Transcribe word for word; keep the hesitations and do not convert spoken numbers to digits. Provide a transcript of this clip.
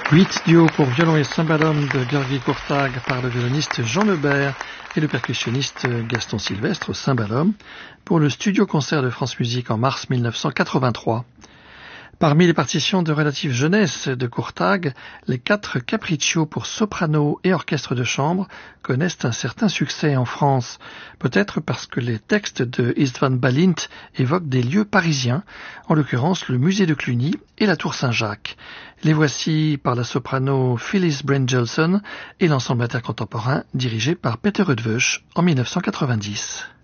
Huit duos pour violon et cymbalum de György Kurtág par le violoniste Jean Lebert et le percussionniste Gaston Sylvestre au cymbalum pour le Studio Concert de France Musique en mars mille neuf cent quatre-vingt-trois. Parmi les partitions de relative jeunesse de Kurtág, les quatre capriccios pour soprano et orchestre de chambre connaissent un certain succès en France, peut-être parce que les textes de Istvan Balint évoquent des lieux parisiens, en l'occurrence le musée de Cluny et la tour Saint-Jacques. Les voici par la soprano Phyllis Bryn-Gilson et l'ensemble intercontemporain dirigé par Peter Rudvösch en mille neuf cent quatre-vingt-dix.